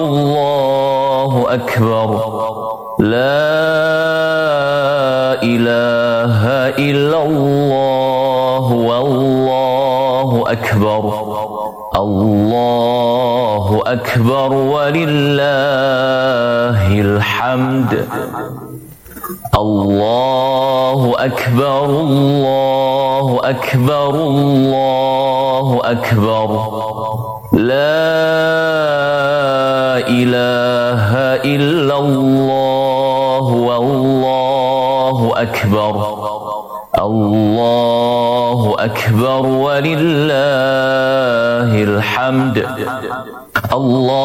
الله أكبر لا إله إلا الله والله أكبر الله أكبر ولله الحمد الله أكبر الله أكبر الله أكبر لا إله إلا الله والله أكبر الله أكبر ولله الحمد الله